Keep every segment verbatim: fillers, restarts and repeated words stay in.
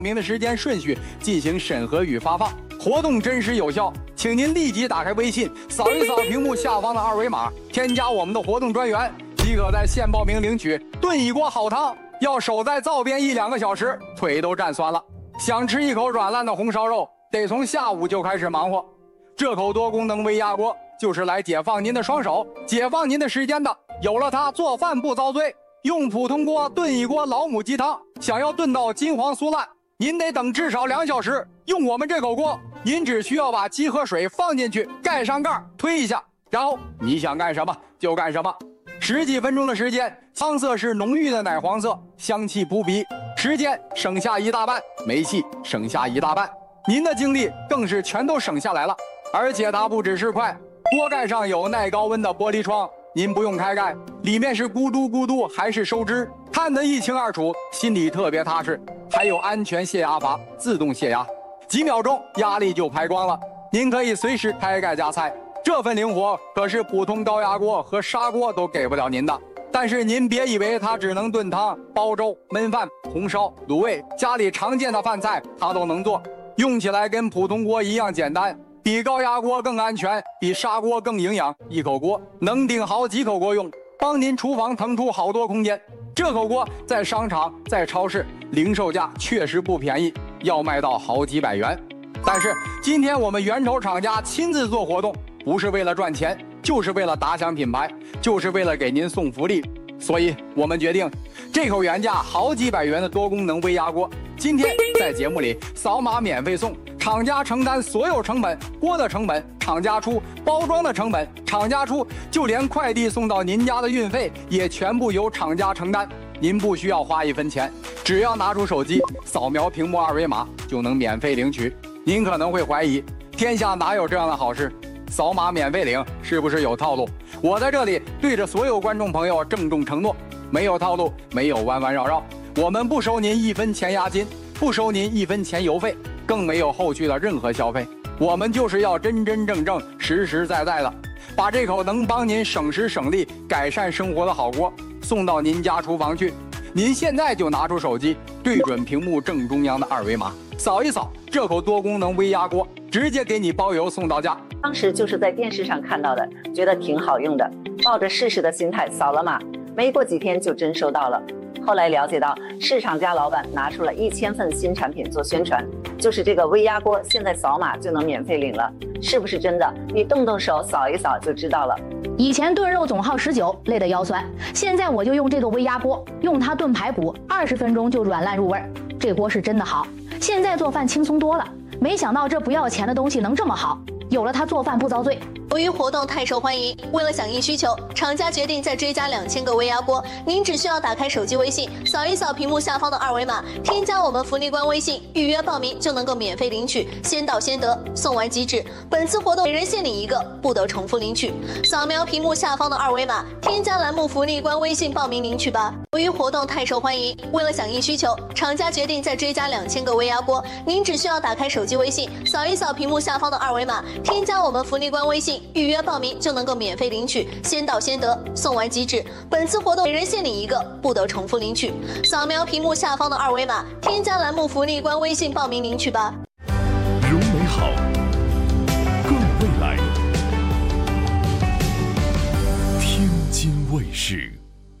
名的时间顺序进行审核与发放，活动真实有效，请您立即打开微信，扫一扫屏幕下方的二维码，添加我们的活动专员，即可在线报名领取炖一锅好汤。要守在灶边一两个小时，腿都站酸了。想吃一口软烂的红烧肉，得从下午就开始忙活。这口多功能微压锅就是来解放您的双手，解放您的时间的。有了它，做饭不遭罪。用普通锅炖一锅老母鸡汤，想要炖到金黄酥烂，您得等至少两小时。用我们这口锅，您只需要把鸡和水放进去，盖上盖，推一下，然后你想干什么就干什么。十几分钟的时间，汤色是浓郁的奶黄色，香气扑鼻，时间省下一大半，煤气省下一大半，您的精力更是全都省下来了。而且它不只是快，锅盖上有耐高温的玻璃窗，您不用开盖，里面是咕嘟咕嘟还是收汁，看得一清二楚，心里特别踏实。还有安全泄压阀，自动泄压，几秒钟压力就排光了，您可以随时开盖加菜。这份灵活可是普通高压锅和砂锅都给不了您的。但是您别以为它只能炖汤、煲粥、焖饭、红烧、卤味，家里常见的饭菜它都能做，用起来跟普通锅一样简单，比高压锅更安全，比砂锅更营养。一口锅能顶好几口锅用，帮您厨房腾出好多空间。这口锅在商场、在超市零售价确实不便宜，要卖到好几百元。但是今天我们源头厂家亲自做活动，不是为了赚钱，就是为了打响品牌，就是为了给您送福利。所以我们决定，这口原价好几百元的多功能微压锅，今天在节目里扫码免费送，厂家承担所有成本，锅的成本厂家出，包装的成本厂家出，就连快递送到您家的运费也全部由厂家承担。您不需要花一分钱，只要拿出手机扫描屏幕二维码就能免费领取。您可能会怀疑，天下哪有这样的好事？扫码免费领是不是有套路？我在这里对着所有观众朋友郑重承诺，没有套路，没有弯弯绕绕，我们不收您一分钱押金，不收您一分钱邮费，更没有后续的任何消费。我们就是要真真正正、实实在在的把这口能帮您省时省力、改善生活的好锅送到您家厨房去。您现在就拿出手机，对准屏幕正中央的二维码，扫一扫这口多功能微压锅，直接给你包邮送到家。 当时就是在电视上看到的，觉得挺好用的，抱着试试的心态扫了码，没过几天就真收到了。后来了解到，市场家老板拿出了一千份新产品做宣传，就是这个微压锅，现在扫码就能免费领了，是不是真的？你动动手扫一扫就知道了。 以前炖肉总耗十九，累得腰酸，现在我就用这个微压锅，用它炖排骨，二十分钟就软烂入味。这锅是真的好，现在做饭轻松多了。没想到这不要钱的东西能这么好，有了它做饭不遭罪。 由于活动太受欢迎，为了响应需求，厂家决定再追加两千个微压锅。您只需要打开手机微信，扫一扫屏幕下方的二维码，添加我们福利官微信，预约报名就能够免费领取，先到先得，送完即止。本次活动每人限领一个，不得重复领取。扫描屏幕下方的二维码，添加栏目福利官微信报名领取吧。由于活动太受欢迎，为了响应需求，厂家决定再追加两千个微压锅。您只需要打开手机微信，扫一扫屏幕下方的二维码，添加我们福利官微信，预约报名就能够免费领取，先到先得，送完即止。本次活动每人限领一个，不得重复领取。扫描屏幕下方的二维码，添加栏目福利官微信报名领取吧。 如美好，更未来。天津卫视。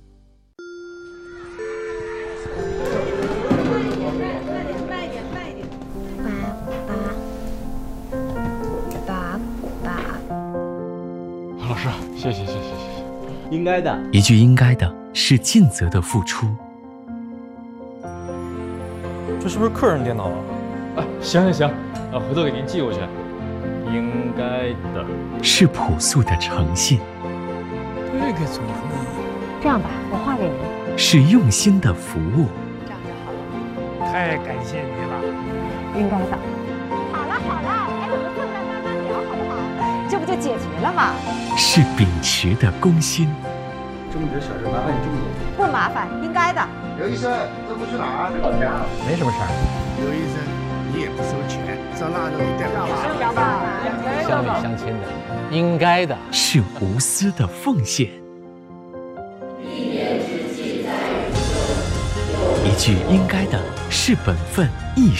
老师，谢谢谢谢谢谢，应该的。 一句应该的是尽责的付出。 这是不是客人电脑啊？啊，行行行，啊，回头给您寄过去。应该的是朴素的诚信。 这个怎么呢？ 这样吧，我画给您。 是用心的服务。 这样就好了。 太感谢你了。 应该的。好了好了，哎，我们困难慢慢聊好不好？这不就解决了吗？ 是秉持的公心。 这么点小事麻烦你重点。 不麻烦，应该的。 刘医生，这不去哪儿？老家。 没什么事儿。 刘医生，你也不收钱，上那种带不是吧？ 乡里乡亲的，应该的。 是无私的奉献。一一句应该的是本分，亦